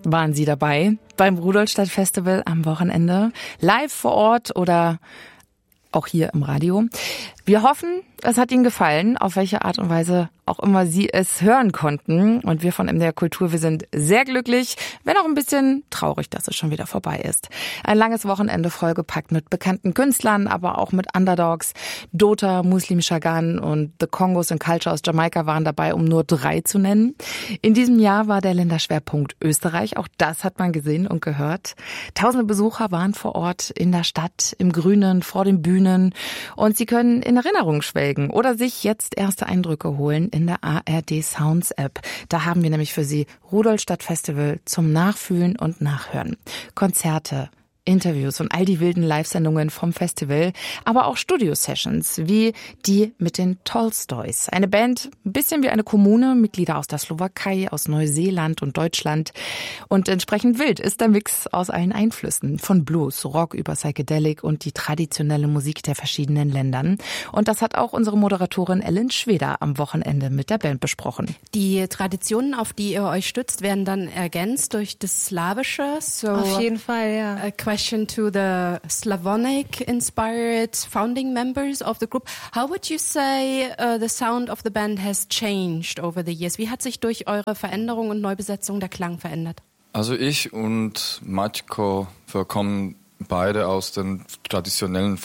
waren Sie dabei beim Rudolstadt Festival am Wochenende. Live vor Ort oder auch hier im Radio. Wir hoffen, es hat Ihnen gefallen, auf welche Art und Weise auch immer Sie es hören konnten. Und wir von MDR Kultur, wir sind sehr glücklich, wenn auch ein bisschen traurig, dass es schon wieder vorbei ist. Ein langes Wochenende vollgepackt mit bekannten Künstlern, aber auch mit Underdogs. Dota, Muslim Shagan und The Congos and Culture aus Jamaika waren dabei, um nur 3 zu nennen. In diesem Jahr war der Länderschwerpunkt Österreich. Auch das hat man gesehen und gehört. Tausende Besucher waren vor Ort in der Stadt, im Grünen, vor den Bühnen. Und Sie können in Erinnerung schwelgen oder sich jetzt erste Eindrücke holen in der ARD Sounds App. Da haben wir nämlich für Sie Rudolstadt Festival zum Nachfühlen und Nachhören. Konzerte, Interviews und all die wilden Live-Sendungen vom Festival, aber auch Studio-Sessions wie die mit den Tolstoys. Eine Band, ein bisschen wie eine Kommune, Mitglieder aus der Slowakei, aus Neuseeland und Deutschland. Und entsprechend wild ist der Mix aus allen Einflüssen, von Blues, Rock über Psychedelic und die traditionelle Musik der verschiedenen Ländern. Und das hat auch unsere Moderatorin Ellen Schweder am Wochenende mit der Band besprochen. Die Traditionen, auf die ihr euch stützt, werden dann ergänzt durch das Slawische. So auf jeden Fall, ja. Question to the Slavonic-inspired founding members of the group. How would you say the sound of the band has changed over the years? Wie hat sich durch eure Veränderung und Neubesetzung der Klang verändert? Also ich und Maćko, wir kommen beide aus dem traditionellen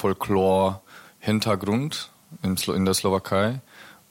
Folklore-Hintergrund in der Slowakei.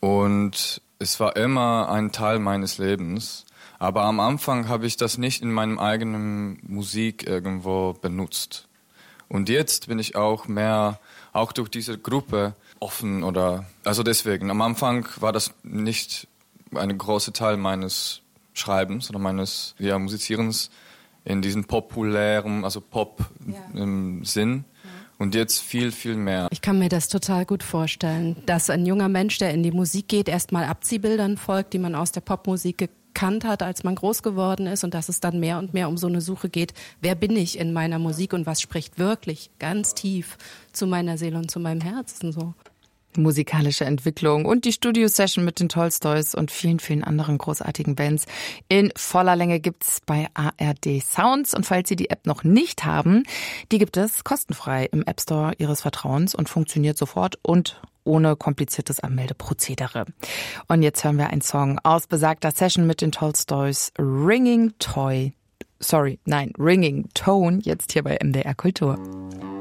Und es war immer ein Teil meines Lebens. Aber am Anfang habe ich das nicht in meinem eigenen Musik irgendwo benutzt. Und jetzt bin ich auch mehr, auch durch diese Gruppe offen also deswegen. Am Anfang war das nicht ein großer Teil meines Schreibens oder meines Musizierens in diesem populären, also Pop im Sinn. Und jetzt viel, viel mehr. Ich kann mir das total gut vorstellen, dass ein junger Mensch, der in die Musik geht, erstmal Abziehbildern folgt, die man aus der Popmusik gekannt hat, als man groß geworden ist, und dass es dann mehr und mehr um so eine Suche geht, wer bin ich in meiner Musik und was spricht wirklich ganz tief zu meiner Seele und zu meinem Herzen so. Musikalische Entwicklung und die Studio-Session mit den Tolstoys und vielen, vielen anderen großartigen Bands in voller Länge gibt's bei ARD Sounds. Und falls Sie die App noch nicht haben, die gibt es kostenfrei im App Store Ihres Vertrauens und funktioniert sofort und ohne kompliziertes Anmeldeprozedere. Und jetzt hören wir einen Song aus besagter Session mit den Tolstoys, Ringing Tone, jetzt hier bei MDR Kultur.